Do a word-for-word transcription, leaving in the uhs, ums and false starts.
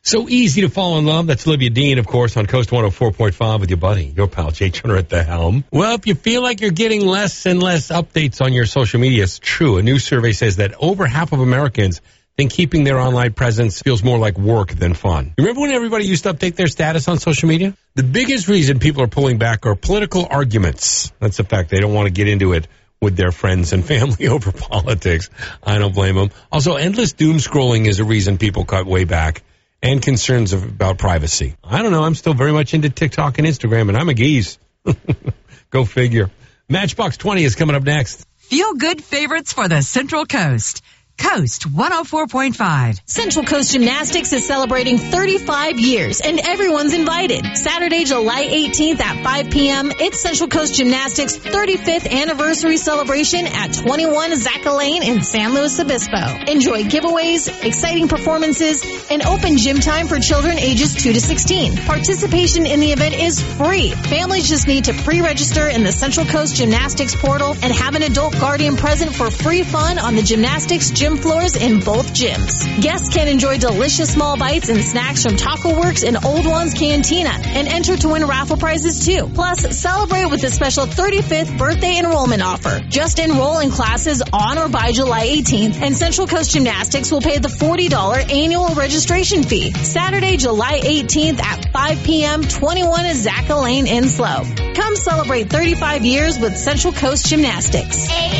So easy to fall in love. That's Olivia Dean, of course, on Coast one oh four point five with your buddy, your pal, Jay Turner at the helm. Well, if you feel like you're getting less and less updates on your social media, it's true. A new survey says that over half of Americans think keeping their online presence feels more like work than fun. Remember when everybody used to update their status on social media? The biggest reason people are pulling back are political arguments. That's a fact. They don't want to get into it with their friends and family over politics. I don't blame them. Also, endless doom scrolling is a reason people cut way back. And concerns of, about privacy. I don't know. I'm still very much into TikTok and Instagram, and I'm a geese. Go figure. Matchbox twenty is coming up next. Feel good favorites for the Central Coast. Coast one oh four point five. Central Coast Gymnastics is celebrating thirty-five years, and everyone's invited. Saturday, July eighteenth at five p.m., it's Central Coast Gymnastics' thirty-fifth anniversary celebration at twenty-one Zacha Lane in San Luis Obispo. Enjoy giveaways, exciting performances, and open gym time for children ages two to sixteen. Participation in the event is free. Families just need to pre-register in the Central Coast Gymnastics portal and have an adult guardian present for free fun on the gymnastics gym floors in both gyms. Guests can enjoy delicious small bites and snacks from Taco Works and Old Ones Cantina and enter to win raffle prizes too. Plus, celebrate with a special thirty-fifth birthday enrollment offer. Just enroll in classes on or by July eighteenth, and Central Coast Gymnastics will pay the forty dollars annual registration fee. Saturday, July eighteenth at five p.m., twenty-one Zacha Lane in Slow. Come celebrate thirty-five years with Central Coast Gymnastics.